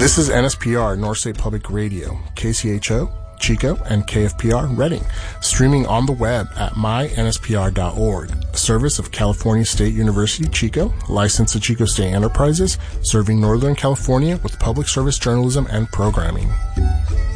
This is NSPR, North State Public Radio, KCHO, Chico, and KFPR Reading, streaming on the web at mynspr.org, a service of California State University, Chico, licensed to Chico State Enterprises, serving Northern California with public service journalism and programming.